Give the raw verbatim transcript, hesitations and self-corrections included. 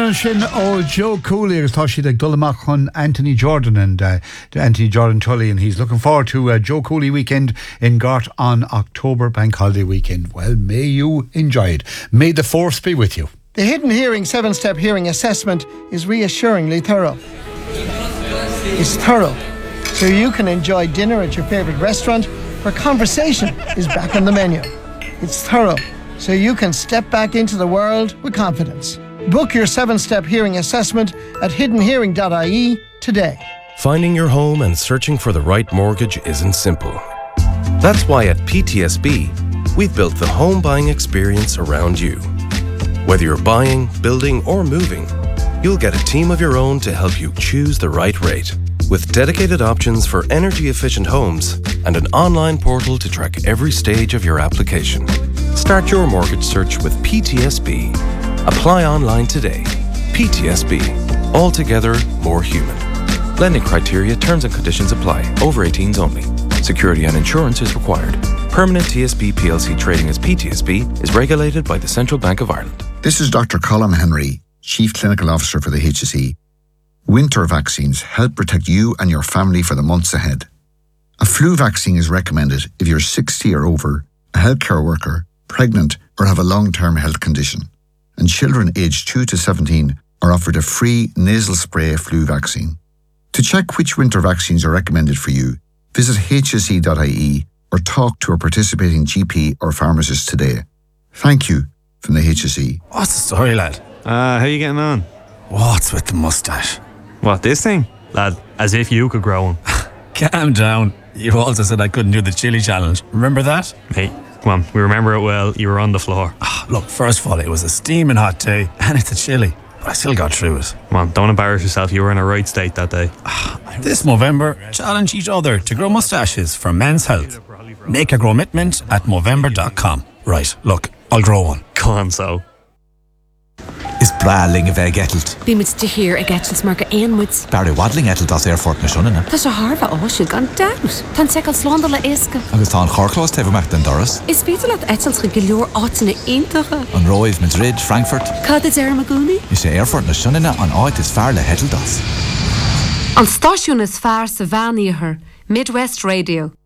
An sin ó Joe Cooley agus tá siad ag dul amach chun Anthony Jordan and uh, Anthony Jordan Tully, and he's looking forward to uh, Joe Cooley weekend in Gart on October Bank Holiday weekend. Well, may you enjoy it. May the force be with you. The Hidden Hearing seven-step hearing assessment is reassuringly thorough. It's thorough, so you can enjoy dinner at your favourite restaurant where conversation is back on the menu. It's thorough, so you can step back into the world with confidence. Book your seven-step hearing assessment at hidden hearing dot I E today. Finding your home and searching for the right mortgage isn't simple. That's why at P T S B, we've built the home buying experience around you. Whether you're buying, building, or moving, you'll get a team of your own to help you choose the right rate. With dedicated options for energy-efficient homes and an online portal to track every stage of your application. Start your mortgage search with P T S B. Apply online today. P T S B. Altogether more human. Lending criteria, terms and conditions apply. Over eighteens only. Security and insurance is required. Permanent T S B P L C trading as P T S B is regulated by the Central Bank of Ireland. This is Doctor Colm Henry, Chief Clinical Officer for the H S E. Winter vaccines help protect you and your family for the months ahead. A flu vaccine is recommended if you're sixty or over, a healthcare worker, pregnant, or have a long-term health condition. And children aged two to seventeen are offered a free nasal spray flu vaccine. To check which winter vaccines are recommended for you, visit H S E dot I E or talk to a participating G P or pharmacist today. Thank you from the H S E. What's the story, lad? Uh, how you getting on? What's with the moustache? What, this thing? Lad, as if you could grow one. Calm down. You also said I couldn't do the chili challenge. Remember that? Hey, come on, we remember it well. You were on the floor. Oh, look, first of all, it was a steaming hot day, and it's a chili. But I still got through it. Come on, don't embarrass yourself. You were in a right state that day. This Movember, challenge each other to grow moustaches for men's health. Make a commitment at Movember dot com. Right, look, I'll grow one. Go on, so. Is braling a bheith getalt? Bhí muid de hir ag etils mar go aonmuid. Barry wadling etalt as airfort na siúnna. Tá sé Harva áisiúil gan daut. Tá secail slánda le éasca. Agus tá an chorclós taobh den doras. Is bíteal at etils go go leor áitina iontacha. An roimh Madrid, Frankfurt. Cad is ar magúni? Is sé airfort na siúnna an áit is fearr le hetalt as. An stáisiún is fearr sa bheanaíothar, Midwest Radio.